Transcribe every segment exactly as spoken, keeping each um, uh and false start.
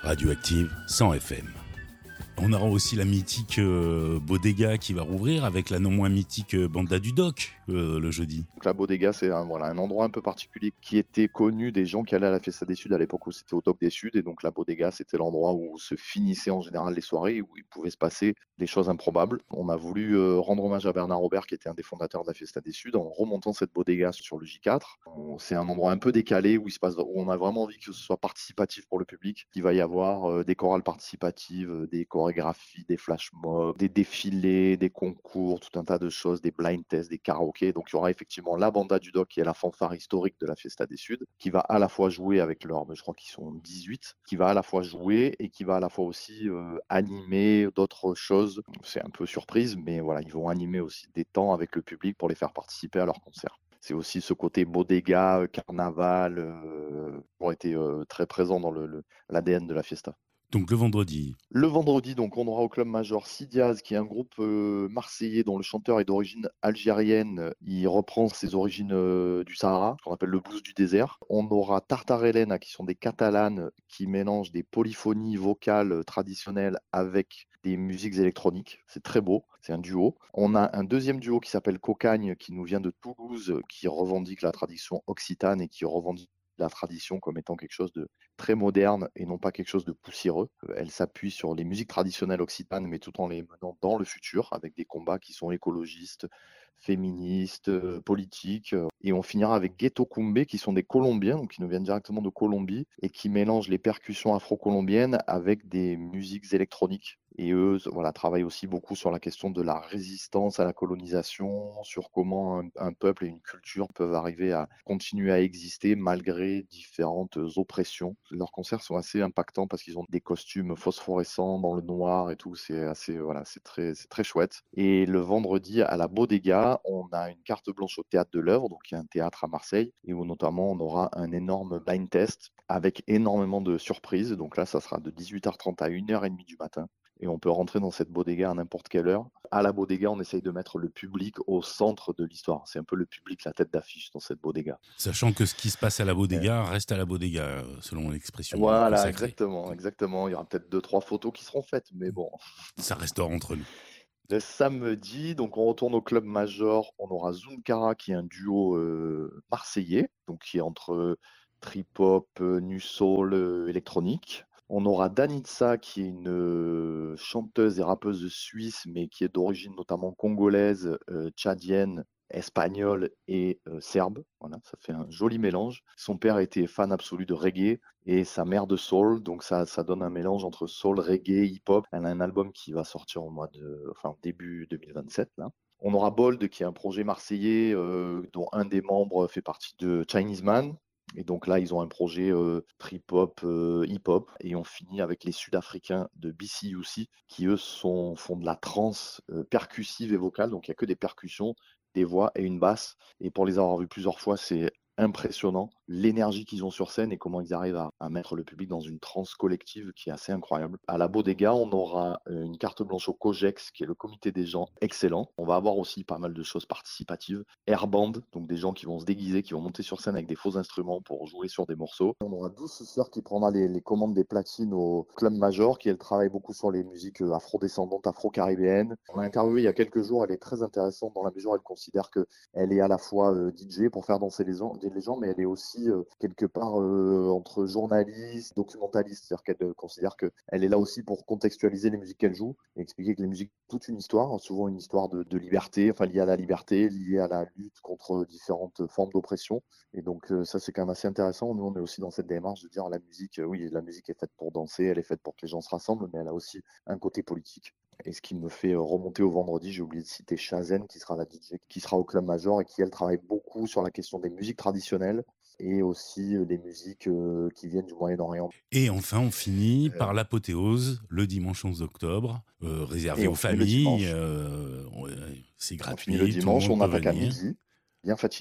Radioactive cent F M. On aura aussi la mythique euh, Bodega qui va rouvrir avec la non moins mythique euh, Banda du Doc euh, le jeudi. Donc la Bodega, c'est un, voilà, un endroit un peu particulier qui était connu des gens qui allaient à la Fiesta des Suds à l'époque où c'était au Doc des Suds. Et donc la Bodega, c'était l'endroit où se finissaient en général les soirées, où il pouvait se passer des choses improbables. On a voulu euh, rendre hommage à Bernard Robert, qui était un des fondateurs de la Fiesta des Suds, en remontant cette Bodega sur le J quatre. On- C'est un endroit un peu décalé où, il se passe, où on a vraiment envie que ce soit participatif pour le public. Il va y avoir euh, des chorales participatives, euh, des chorégraphies, des flash mobs, des défilés, des concours, tout un tas de choses, des blind tests, des karaokés. Donc il y aura effectivement la Banda du Doc, qui est la fanfare historique de la Fiesta des Suds, qui va à la fois jouer avec leur, je crois qu'ils sont dix-huit, qui va à la fois jouer et qui va à la fois aussi euh, animer d'autres choses. C'est un peu surprise, mais voilà, ils vont animer aussi des temps avec le public pour les faire participer à leur concert. C'est aussi ce côté bodega, euh, carnaval, euh, qui ont été euh, très présents dans le, le- l'A D N de la Fiesta. Donc le vendredi. Le vendredi, donc, on aura au Club Major Sidiaz, qui est un groupe euh, marseillais dont le chanteur est d'origine algérienne. Il reprend ses origines euh, du Sahara, ce qu'on appelle le blues du désert. On aura Tartarelena, qui sont des catalanes qui mélangent des polyphonies vocales euh, traditionnelles avec des musiques électroniques. C'est très beau, c'est un duo. On a un deuxième duo qui s'appelle Cocagne, qui nous vient de Toulouse, qui revendique la tradition occitane et qui revendique la tradition comme étant quelque chose de très moderne et non pas quelque chose de poussiéreux. Euh, Elle s'appuie sur les musiques traditionnelles occitanes, mais tout en les menant dans le futur, avec des combats qui sont écologistes, féministes, euh, politiques. euh. Et on finira avec Ghetto Kumbé, qui sont des Colombiens, donc qui nous viennent directement de Colombie, et qui mélangent les percussions afro-colombiennes avec des musiques électroniques. Et eux, voilà, travaillent aussi beaucoup sur la question de la résistance à la colonisation, sur comment un, un peuple et une culture peuvent arriver à continuer à exister malgré différentes oppressions. Leurs concerts sont assez impactants parce qu'ils ont des costumes phosphorescents dans le noir et tout. C'est assez, voilà, c'est très, c'est très chouette. Et le vendredi, à la Bodega, on a une carte blanche au Théâtre de l'Œuvre, donc il y a un théâtre à Marseille, et où notamment on aura un énorme blind test avec énormément de surprises. Donc là, ça sera de dix-huit heures trente à une heure trente du matin. Et on peut rentrer dans cette bodega à n'importe quelle heure. À la bodega, on essaye de mettre le public au centre de l'histoire. C'est un peu le public, la tête d'affiche dans cette bodega. Sachant que ce qui se passe à la Euh, Bodega reste à la Bodega, euh, selon l'expression euh, Voilà, consacrée. exactement, exactement. Il y aura peut-être deux, trois photos qui seront faites, mais bon. Ça restera entre nous. Le samedi, donc on retourne au Club Major. On aura Zunkara, qui est un duo euh, marseillais, donc qui est entre trip-hop, euh, nu soul, euh, électronique. On aura Danitza, qui est une euh, chanteuse et rappeuse suisse, mais qui est d'origine notamment congolaise, euh, tchadienne, espagnole et euh, serbe. Voilà, ça fait un joli mélange. Son père était fan absolu de reggae et sa mère de soul, donc ça, ça donne un mélange entre soul, reggae, hip-hop. Elle a un album qui va sortir au mois de, enfin, début deux mille vingt-sept, là. On aura Bold, qui est un projet marseillais euh, dont un des membres fait partie de Chinese Man. Et donc là, ils ont un projet euh, trip-hop, euh, hip-hop. Et on finit avec les Sud-Africains de B C U C, qui eux sont, font de la trance euh, percussive et vocale. Donc il n'y a que des percussions, des voix et une basse. Et pour les avoir vus plusieurs fois, c'est impressionnant l'énergie qu'ils ont sur scène et comment ils arrivent à, à mettre le public dans une transe collective qui est assez incroyable. À la Bodega, on aura euh, une carte blanche au COGEX, qui est le comité des gens excellent. On va avoir aussi pas mal de choses participatives. Airband, donc des gens qui vont se déguiser, qui vont monter sur scène avec des faux instruments pour jouer sur des morceaux. On aura Douce Sœur qui prendra les, les commandes des platines au Club Major, qui elle travaille beaucoup sur les musiques euh, afro-descendantes, afro-caribéennes. On l'a interviewée il y a quelques jours, elle est très intéressante dans la mesure où elle considère que elle est à la fois euh, D J pour faire danser les gens, les gens, mais elle est aussi euh, quelque part euh, entre journaliste, documentaliste. C'est-à-dire qu'elle euh, considère qu'elle est là aussi pour contextualiser les musiques qu'elle joue et expliquer que les musiques ont toute une histoire, souvent une histoire de, de liberté, enfin liée à la liberté, liée à la lutte contre différentes formes d'oppression. Et donc euh, ça, c'est quand même assez intéressant. Nous, on est aussi dans cette démarche de dire la musique, euh, oui, la musique est faite pour danser, elle est faite pour que les gens se rassemblent, mais elle a aussi un côté politique. Et ce qui me fait remonter au vendredi, j'ai oublié de citer Shazen, qui sera la D J, qui sera au Club Major et qui, elle, travaille beaucoup sur la question des musiques traditionnelles et aussi euh, des musiques euh, qui viennent du Moyen-Orient. Et enfin, on finit Euh, par l'apothéose, le dimanche onze octobre, euh, réservé et aux on finit le familles. dimanche. Euh, ouais, c'est On finit le gratuit, tout le dimanche, monde on peut attaque à venir. midi, bien fatigué.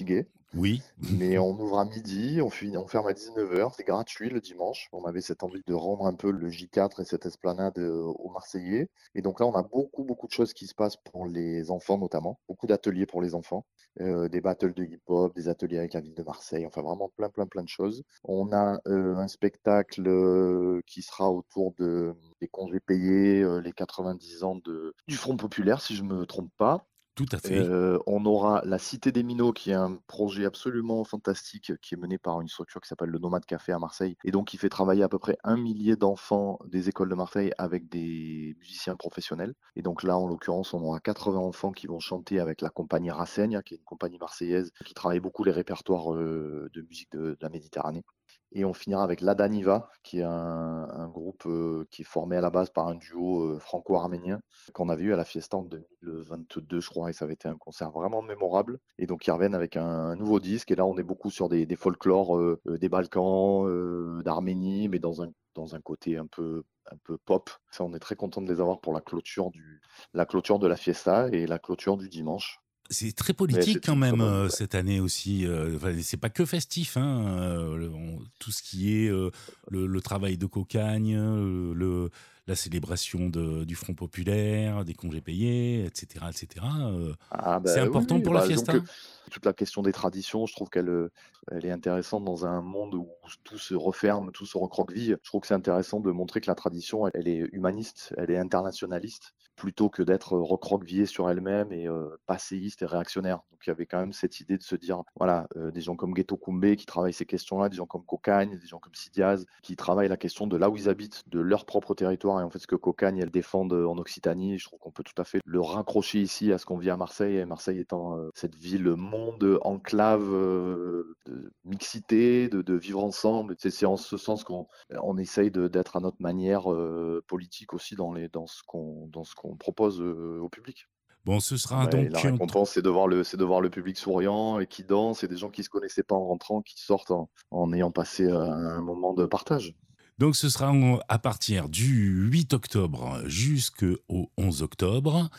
Oui. Mais on ouvre à midi, on, finit, on ferme à dix-neuf heures, c'est gratuit le dimanche. On avait cette envie de rendre un peu le J quatre et cette esplanade euh, aux Marseillais. Et donc là, on a beaucoup, beaucoup de choses qui se passent pour les enfants notamment, beaucoup d'ateliers pour les enfants, euh, des battles de hip-hop, des ateliers avec la ville de Marseille, enfin vraiment plein, plein, plein de choses. On a euh, un spectacle euh, qui sera autour de, des congés payés, euh, les quatre-vingt-dix ans de, du Front Populaire, si je ne me trompe pas. Tout à fait. Euh, on aura la Cité des Minots, qui est un projet absolument fantastique, qui est mené par une structure qui s'appelle le Nomade Café à Marseille, et donc qui fait travailler à peu près un millier d'enfants des écoles de Marseille avec des musiciens professionnels. Et donc là, en l'occurrence, on aura quatre-vingts enfants qui vont chanter avec la compagnie Rassaigne, qui est une compagnie marseillaise qui travaille beaucoup les répertoires euh, de musique de, de la Méditerranée. Et on finira avec La Daniva, qui est un, un groupe euh, qui est formé à la base par un duo euh, franco-arménien qu'on avait eu à la Fiesta en deux mille vingt-deux, je crois, et ça avait été un concert vraiment mémorable. Et donc ils reviennent avec un, un nouveau disque, et là on est beaucoup sur des, des folklores euh, euh, des Balkans, euh, d'Arménie, mais dans un, dans un côté un peu, un peu pop. Ça, on est très content de les avoir pour la clôture, du, la clôture de la Fiesta et la clôture du dimanche. C'est très Mais politique c'est quand une très même bonne euh, nouvelle. cette année aussi. Euh, enfin, c'est pas que festif, hein, euh, le- on- tout ce qui est euh, le, le travail de cocagne, euh, le, la célébration de- du Front populaire, des congés payés, et cetera, et cetera. Euh, Ah c'est bah oui, important oui, pour la bah, disons que fiesta. toute la question des traditions, je trouve qu'elle euh, elle est intéressante dans un monde où tout se referme, tout se recroqueville. Je trouve que c'est intéressant de montrer que la tradition, elle, elle est humaniste, elle est internationaliste, plutôt que d'être recroquevillée sur elle-même et euh, passéiste et réactionnaire. Donc il y avait quand même cette idée de se dire, voilà, euh, des gens comme Ghetto Koumbe qui travaillent ces questions-là, des gens comme Cocagne, des gens comme Sidiaz, qui travaillent la question de là où ils habitent, de leur propre territoire. Et en fait, ce que Cocagne, elle défendent en Occitanie, je trouve qu'on peut tout à fait le raccrocher ici à ce qu'on vit à Marseille, et Marseille étant euh, cette ville monde, enclave, euh, de mixité, de, de vivre ensemble. C'est c'est en ce sens qu'on on essaye de- d'être à notre manière euh, politique aussi dans, les, dans ce qu'on dans ce qu'on propose euh, au public. Bon, ce Bon, sera ben, donc la entre- récompense, c'est de voir le, c'est de voir le public souriant et qui danse, et des gens qui se connaissaient pas en rentrant, qui sortent en, en ayant passé euh, un moment de partage. donc ce sera en- à partir du huit octobre jusqu'au onze octobre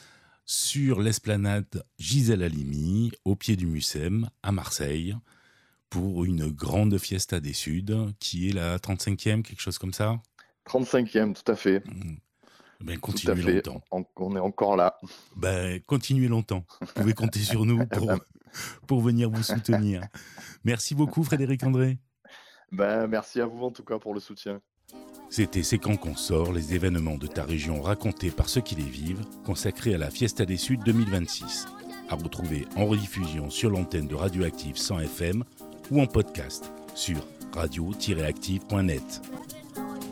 sur l'esplanade Gisèle Halimi, au pied du Mucem, à Marseille, pour une grande fiesta des Suds, qui est la trente-cinquième, quelque chose comme ça. trente-cinquième, tout à fait, Mm. Ben, tout à continuez fait. longtemps. On, on est encore là. Ben, continuez longtemps. Vous pouvez compter sur nous Eh pour, ben, pour venir vous soutenir. Merci beaucoup, Frédéric André. ben, merci à vous en tout cas pour le soutien. C'était C'est quand qu'on sort, les événements de ta région racontés par ceux qui les vivent, consacré à la Fiesta des Suds deux mille vingt-six. À retrouver en rediffusion sur l'antenne de Radioactive cent F M ou en podcast sur radio tiret active point net.